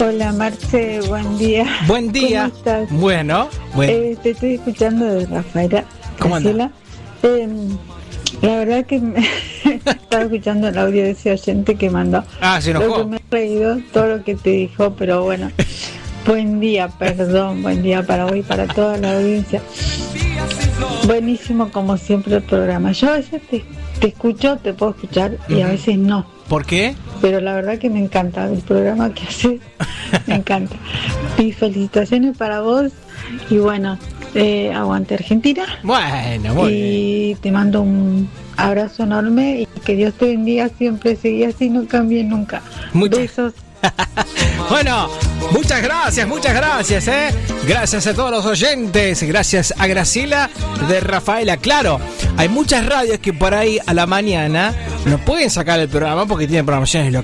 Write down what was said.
Hola Marce, buen día. Buen día. ¿Cómo estás? Bueno. Te estoy escuchando de Rafaela. ¿Cómo Graciela. La verdad que estaba escuchando el audio de ese oyente que mandó. Se enojó. Lo que me he reído, todo lo que te dijo, pero bueno. Buen día para hoy, para toda la audiencia. Buenísimo como siempre el programa. Yo a veces te escucho, te puedo escuchar y a veces no. ¿Por qué? Pero la verdad que me encanta el programa que haces, me encanta. Y felicitaciones para vos y bueno, aguante Argentina. Bueno, muy bien. Y te mando un abrazo enorme y que Dios te bendiga siempre, seguí así, no cambies nunca. Besos. Bueno, muchas gracias, Gracias a todos los oyentes, gracias a Graciela de Rafaela. Claro, hay muchas radios que por ahí a la mañana no pueden sacar el programa porque tienen programaciones locales.